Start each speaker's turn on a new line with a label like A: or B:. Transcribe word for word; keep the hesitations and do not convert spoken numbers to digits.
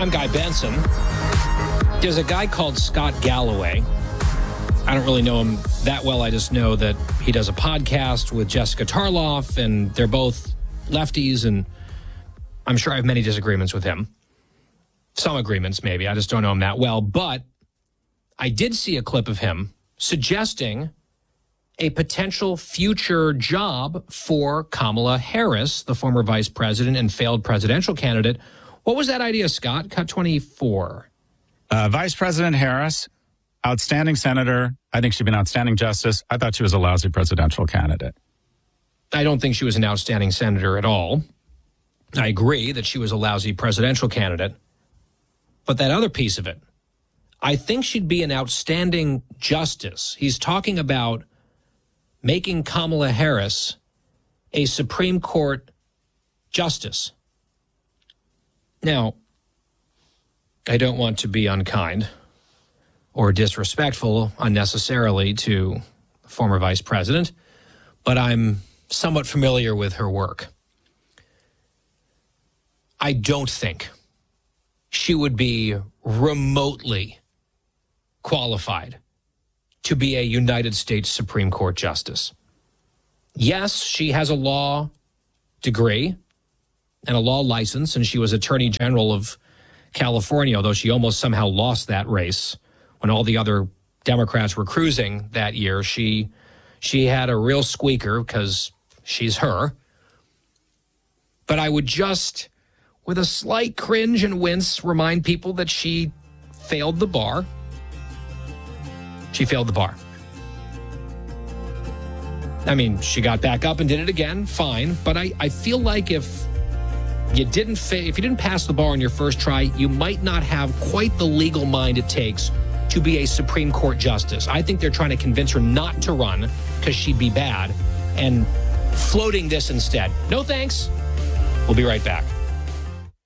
A: I'm Guy Benson. There's a guy called Scott Galloway. I don't really know him that well. I just know that he does a podcast with Jessica Tarloff, and they're both lefties, and I'm sure I have many disagreements with him. Some agreements, maybe. I just don't know him that well. But I did see a clip of him suggesting a potential future job for Kamala Harris, the former vice president and failed presidential candidate. What was that idea, Scott? Cut twenty-four.
B: Uh, Vice President Harris, outstanding senator. I think she'd be an outstanding justice. I thought she was a lousy presidential candidate.
A: I don't think she was an outstanding senator at all. I agree that she was a lousy presidential candidate. But that other piece of it, I think she'd be an outstanding justice. He's talking about making Kamala Harris a Supreme Court justice. Now, I don't want to be unkind or disrespectful unnecessarily to the former vice president, but I'm somewhat familiar with her work. I don't think she would be remotely qualified to be a United States Supreme Court justice. Yes, she has a law degree and a law license, and she was Attorney General of California, although she almost somehow lost that race when all the other Democrats were cruising that year. She she had a real squeaker because she's her. But I would just, with a slight cringe and wince, remind people that she failed the bar. She failed the bar. I mean, she got back up and did it again, fine. But I, I feel like if you didn't fa- if you didn't pass the bar on your first try, you might not have quite the legal mind it takes to be a Supreme Court justice. I think they're trying to convince her not to run because she'd be bad and floating this instead. No thanks. We'll be right back.